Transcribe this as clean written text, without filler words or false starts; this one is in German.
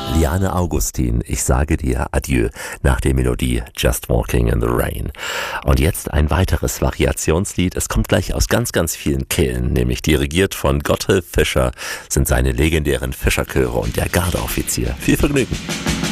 Liane Augustin, ich sage dir Adieu nach der Melodie Just Walking in the Rain. Und jetzt ein weiteres Variationslied. Es kommt gleich aus ganz, ganz vielen Kehlen, nämlich dirigiert von Gotthelf Fischer, sind seine legendären Fischerchöre und der Gardeoffizier. Viel Vergnügen.